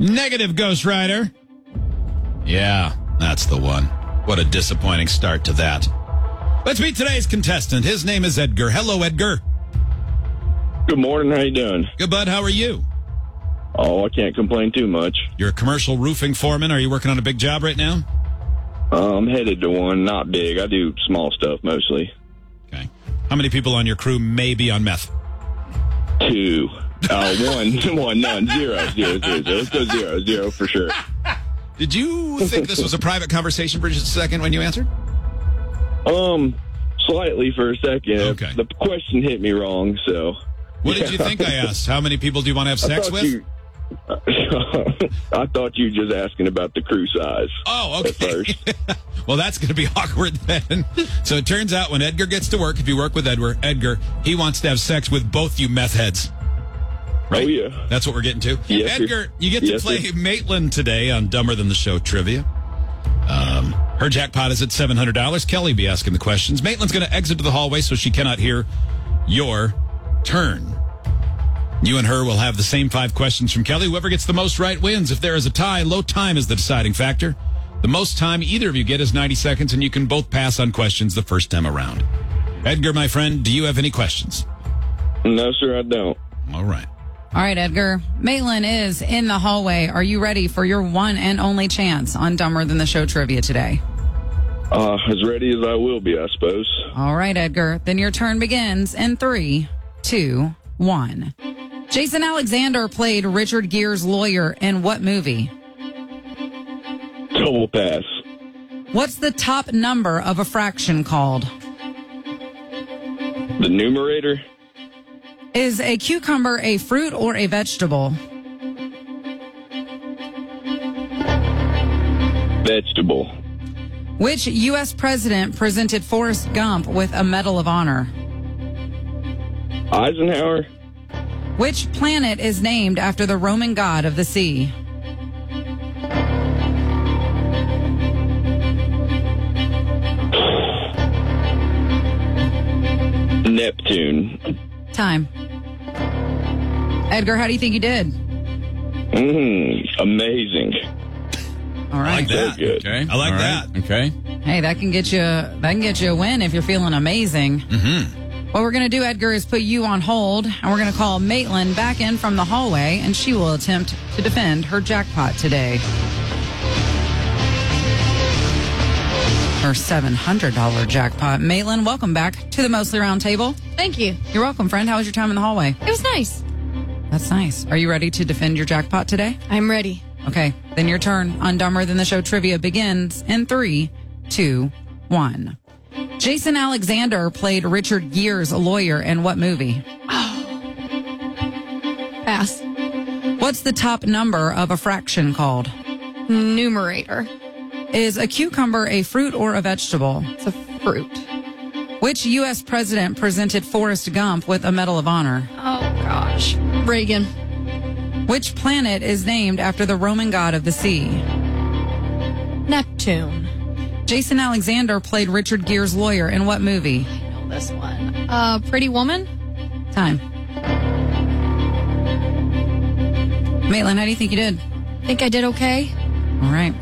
Negative, Ghost Rider. Yeah, that's the one. What a disappointing start to that. Let's meet today's contestant. His name is Edgar. Hello, Edgar. Good morning. How you doing? Good, bud. How are you? Oh, I can't complain too much. You're a commercial roofing foreman. Are you working on a big job right now? I'm headed to one. Not big. I do small stuff mostly. Okay. How many people on your crew may be on meth? 2. None. Zero. Let's go zero for sure. Did you think this was a private conversation for just a second when you answered? Slightly for a second. Okay. The question hit me wrong, so. What did you think I asked? How many people do you want to have sex with? I thought you were just asking about the crew size. Oh, okay. At first. Well, that's going to be awkward then. So it turns out when Edgar gets to work, if you work with Edgar, he wants to have sex with both you meth heads. Right? Oh, yeah. That's what we're getting to. Yes, Edgar, you get to play Maitland today on Dumber Than the Show Trivia. Her jackpot is at $700. Kelly be asking the questions. Maitland's going to exit to the hallway so she cannot hear your turn. You and her will have the same 5 questions from Kelly. Whoever gets the most right wins. If there is a tie, low time is the deciding factor. The most time either of you get is 90 seconds, and you can both pass on questions the first time around. Edgar, my friend, do you have any questions? No, sir, I don't. All right. All right, Edgar. Maitland is in the hallway. Are you ready for your one and only chance on Dumber Than the Show Trivia today? As ready as I will be, I suppose. All right, Edgar. Then your turn begins in 3, 2, 1. Jason Alexander played Richard Gere's lawyer in what movie? Total pass. What's the top number of a fraction called? The numerator? Is a cucumber a fruit or a vegetable? Vegetable. Which U.S. president presented Forrest Gump with a Medal of Honor? Eisenhower? Which planet is named after the Roman god of the sea? Neptune. Time. Edgar, how do you think you did? Amazing. All right. I like that. Very good. Okay. I like that. Okay. Hey, that can get you a win if you're feeling amazing. Mm-hmm. What we're going to do, Edgar, is put you on hold, and we're going to call Maitland back in from the hallway, and she will attempt to defend her jackpot today. Her $700 jackpot. Maitland, welcome back to the Mostly Round Table. Thank you. You're welcome, friend. How was your time in the hallway? It was nice. That's nice. Are you ready to defend your jackpot today? I'm ready. Okay, then your turn on Dumber Than the Show Trivia begins in 3, 2, 1. Jason Alexander played Richard Gere's lawyer in what movie? Pass. What's the top number of a fraction called? Numerator. Is a cucumber a fruit or a vegetable? It's a fruit. Which U.S. president presented Forrest Gump with a Medal of Honor? Oh, gosh. Reagan. Which planet is named after the Roman god of the sea? Neptune. Jason Alexander played Richard Gere's lawyer in what movie? I know this one. Pretty Woman? Time. Maitland, how do you think you did? Think I did okay? All right.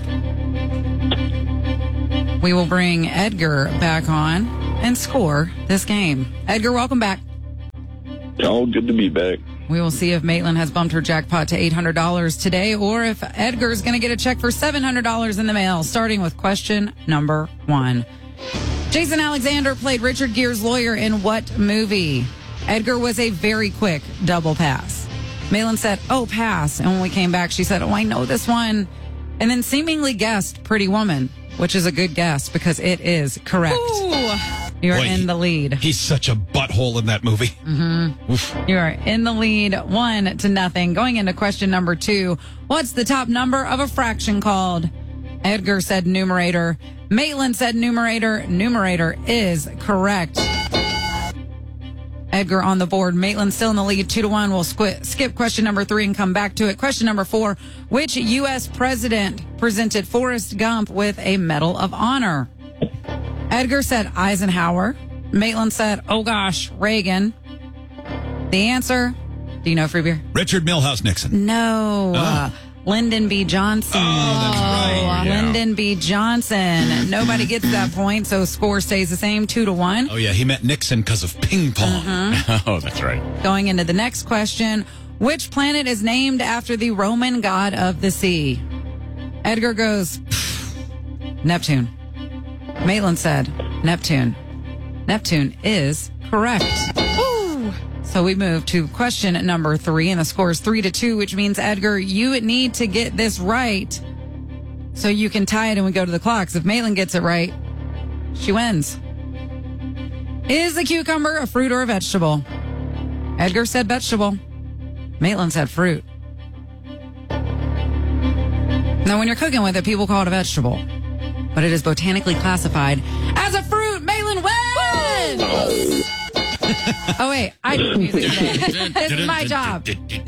We will bring Edgar back on and score this game. Edgar, welcome back. Oh, good to be back. We will see if Maitland has bumped her jackpot to $800 today or if Edgar's going to get a check for $700 in the mail, starting with question number 1. Jason Alexander played Richard Gere's lawyer in what movie? Edgar was a very quick double pass. Maitland said, oh, pass. And when we came back, she said, oh, I know this one. And then seemingly guessed Pretty Woman, which is a good guess because it is correct. Ooh. You are Boy, in the lead. He's such a butthole in that movie. Mm-hmm. Oof. You are in the lead 1-0. Going into question number 2. What's the top number of a fraction called? Edgar said numerator. Maitland said numerator. Numerator is correct. Edgar on the board. Maitland still in the lead 2-1. We'll skip question number 3 and come back to it. Question number 4. Which U.S. president presented Forrest Gump with a Medal of Honor? Edgar said Eisenhower. Maitland said, oh gosh, Reagan. The answer, do you know, Free Beer? Richard Milhouse Nixon. No. Lyndon B. Johnson. Oh, that's right. Yeah. Lyndon B. Johnson. Nobody gets that point, so score stays the same, 2-1. Oh, yeah. He met Nixon because of ping pong. Oh, that's right. Going into the next question, which planet is named after the Roman god of the sea? Edgar goes, Neptune. Maitland said, Neptune. Neptune is correct. Ooh. So we move to question number 3, and the score is 3-2, which means, Edgar, you need to get this right so you can tie it and we go to the clocks. If Maitland gets it right, she wins. Is a cucumber a fruit or a vegetable? Edgar said vegetable. Maitland said fruit. Now, when you're cooking with it, people call it a vegetable, but it is botanically classified as a fruit. Maitland wins! Oh, wait. I do music today. This is my job.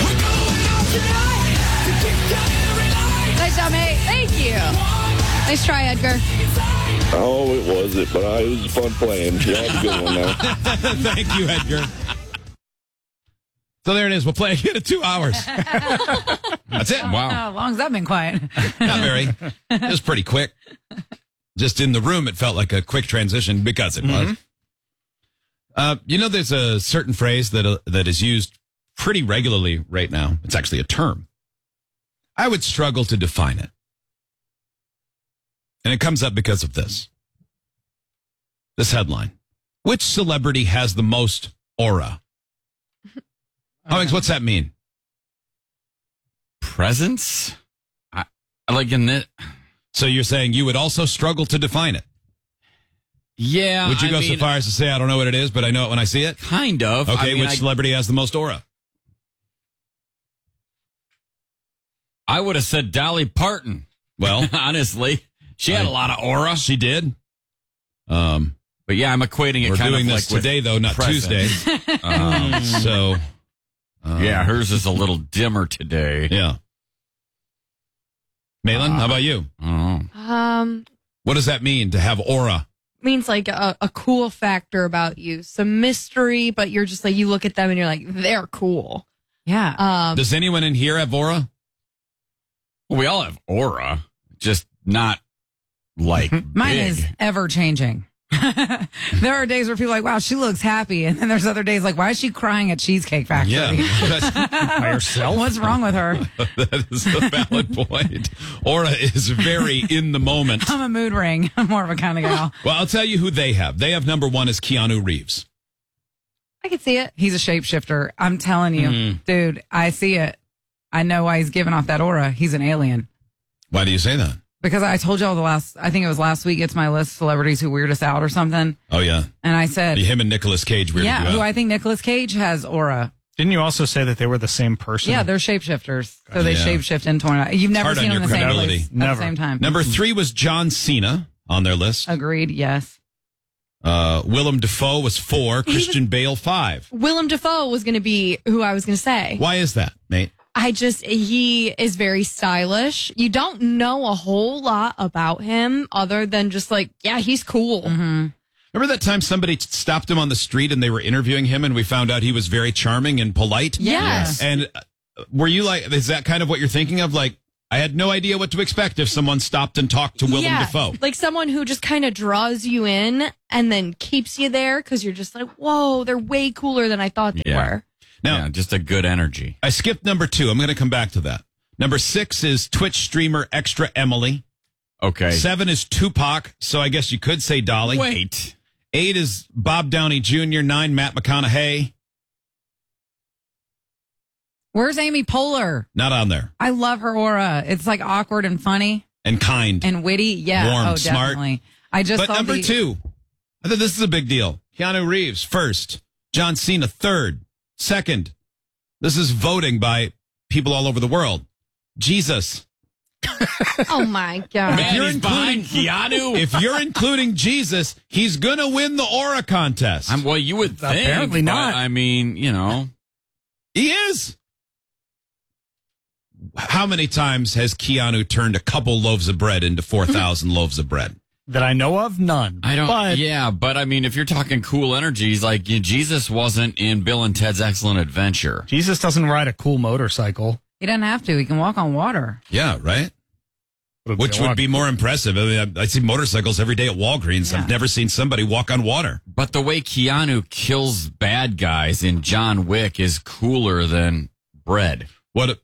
Nice job, mate. Thank you. Nice try, Edgar. Oh, it wasn't, but it was fun playing. Y'all have a good one now. Thank you, Edgar. So there it is. We'll play again in 2 hours. That's it. Wow. How long's that been quiet? Not very. It was pretty quick. Just in the room, it felt like a quick transition because it was. There's a certain phrase that is used pretty regularly right now. It's actually a term. I would struggle to define it. And it comes up because of this. This headline. Which celebrity has the most aura? Alex, what's that mean? Presence? I like in it. So you're saying you would also struggle to define it? Yeah. Would you go so far as to say, I don't know what it is, but I know it when I see it? Kind of. Okay, which celebrity has the most aura? I would have said Dolly Parton. Well, honestly, she had a lot of aura. She did. But yeah, I'm equating it We're kind doing of this like today, though, not presence. Tuesday. Yeah, hers is a little dimmer today. Yeah. Malin, how about you? What does that mean to have aura? Means like a cool factor about you. Some mystery, but you're just like, you look at them and you're like, they're cool. Yeah. Does anyone in here have aura? Well, we all have aura, just not like Mine big. is ever changing. There are days where people are like, wow, she looks happy. And then there's other days like, why is she crying at Cheesecake Factory? Yeah. By herself? What's wrong with her? That is a valid point. Aura is very in the moment. I'm a mood ring. I'm more of a kind of gal. Well, I'll tell you who they have. They have number 1 is Keanu Reeves. I can see it. He's a shapeshifter. I'm telling you, dude, I see it. I know why he's giving off that aura. He's an alien. Why do you say that? Because I told y'all I think it was last week, it's my list, celebrities who weird us out or something. Oh, yeah. And I said, Him and Nicolas Cage weirded you yeah, out. who I think Nicolas Cage has aura. Didn't you also say that they were the same person? Yeah, they're shapeshifters. So they Yeah. shapeshift into one another. You've never hard seen on them in your the same credibility. place at Never. the same time. Number 3 was John Cena on their list. Agreed, yes. Willem Dafoe was 4. Christian Bale 5. Willem Dafoe was going to be who I was going to say. Why is that, Nate? He is very stylish. You don't know a whole lot about him other than just like, yeah, he's cool. Mm-hmm. Remember that time somebody stopped him on the street and they were interviewing him and we found out he was very charming and polite? Yes. And were you like, is that kind of what you're thinking of? Like, I had no idea what to expect if someone stopped and talked to Willem Dafoe. Like someone who just kind of draws you in and then keeps you there because you're just like, whoa, they're way cooler than I thought they were. Now, Yeah, just a good energy. I skipped number 2. I'm going to come back to that. Number 6 is Twitch streamer Extra Emily. Okay. 7 is Tupac, so I guess you could say Dolly. Wait. 8 is Bob Downey Jr., 9, Matt McConaughey. Where's Amy Poehler? Not on there. I love her aura. It's like awkward and funny And kind. and witty. Yeah. Warm, oh, smart. definitely. I just But saw number 2, I thought this is a big deal. Keanu Reeves, 1st. John Cena, 3rd. 2nd. This is voting by people all over the world. Jesus. Oh my God. Man, you're he's behind Keanu. If you're including Jesus, he's going to win the aura contest. Well, you would think. Apparently but, not. I mean, He is. How many times has Keanu turned a couple loaves of bread into 4,000 loaves of bread? That I know of, none. I don't. But Yeah, but I mean, if you're talking cool energies, like Jesus wasn't in Bill and Ted's Excellent Adventure. Jesus doesn't ride a cool motorcycle. He doesn't have to. He can walk on water. Yeah, right? Which would be more impressive. I mean, I see motorcycles every day at Walgreens. Yeah. I've never seen somebody walk on water. But the way Keanu kills bad guys in John Wick is cooler than bread. What?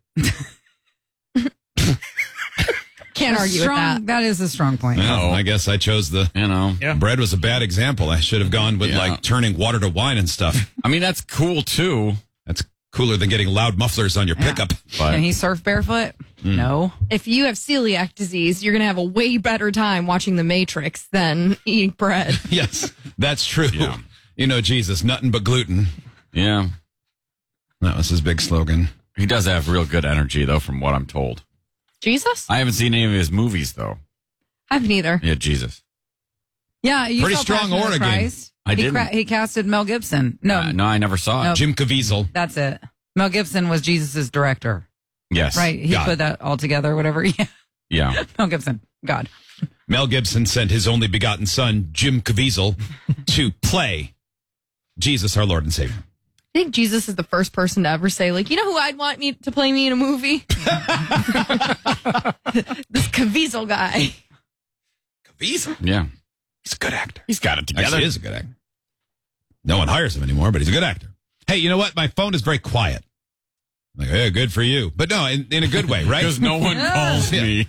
Can't argue with that. That is a strong point. Well, I guess I chose the. Yeah. Bread was a bad example. I should have gone with Yeah. like turning water to wine and stuff. I mean, that's cool too. That's cooler than getting loud mufflers on your pickup. But Can he surf barefoot? No. If you have celiac disease, you're going to have a way better time watching The Matrix than eating bread. Yes, that's true. Yeah. You know, Jesus, nothing but gluten. yeah, That was his big slogan. he does have real good energy though, from what I'm told. Jesus? I haven't seen any of his movies though. I haven't either. Yeah, Jesus. Yeah, you Pretty saw strong Passion of the Oregon. Christ. I didn't. He casted Mel Gibson. No, No, I never saw it. No. Jim Caviezel. that's it. Mel Gibson was Jesus' director. Yes. Right. He God. put that all together, whatever. Yeah. Yeah. Mel Gibson. God. Mel Gibson sent his only begotten son, Jim Caviezel, to play Jesus, our Lord and Savior. I think Jesus is the first person to ever say, like, you know who I'd want me to play me in a movie? This Caviezel guy. Caviezel? Yeah. He's a good actor. He's got it together. Actually, he is a good actor. No one hires him anymore, but he's a good actor. Hey, you know what? My phone is very quiet. Like, hey, good for you. But no, in a good way, right? Because no one calls me.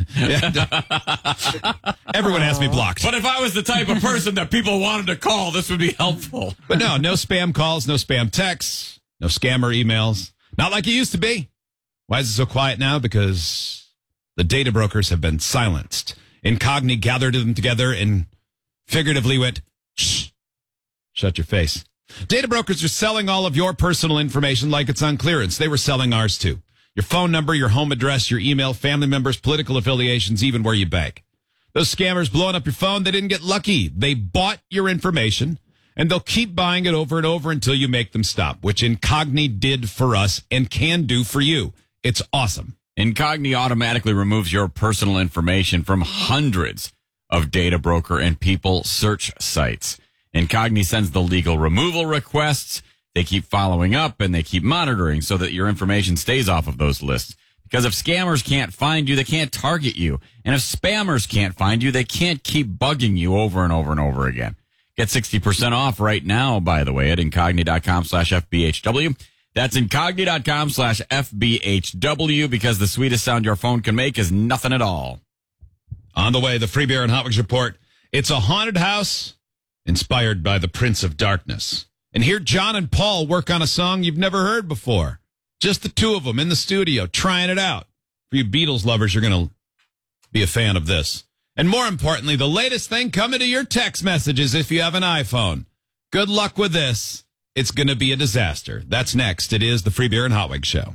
Everyone has me blocked. But if I was the type of person that people wanted to call, this would be helpful. But no spam calls, no spam texts, no scammer emails. Not like it used to be. Why is it so quiet now? Because the data brokers have been silenced. Incogni gathered them together and figuratively went, shh, shut your face. Data brokers are selling all of your personal information like it's on clearance. They were selling ours too. Your phone number, your home address, your email, family members, political affiliations, even where you bank. Those scammers blowing up your phone, they didn't get lucky. They bought your information, and they'll keep buying it over and over until you make them stop, which Incogni did for us and can do for you. It's awesome. Incogni automatically removes your personal information from hundreds of data broker and people search sites. Incogni sends the legal removal requests. They keep following up and they keep monitoring so that your information stays off of those lists. Because if scammers can't find you, they can't target you. And if spammers can't find you, they can't keep bugging you over and over and over again. Get 60% off right now, by the way, at incogni.com/FBHW. That's incogni.com/FBHW, because the sweetest sound your phone can make is nothing at all. On the way, the Free Beer and Hot Wings report. It's a haunted house inspired by the Prince of Darkness. And here John and Paul work on a song you've never heard before. Just the two of them in the studio trying it out. For you Beatles lovers, you're going to be a fan of this. And more importantly, the latest thing coming to your text messages if you have an iPhone. Good luck with this. It's going to be a disaster. That's next. It is the Free Beer and Hot Wings Show.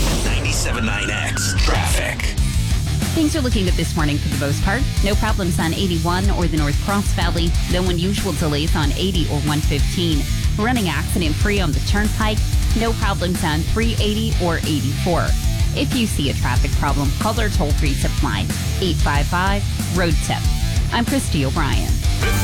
97.9X traffic. Things are looking good this morning for the most part. No problems on 81 or the North Cross Valley. No unusual delays on 80 or 115. Running accident-free on the Turnpike. No problems on 380 or 84. If you see a traffic problem, call our toll-free tip line, 855-ROAD-TIP. I'm Christy O'Brien.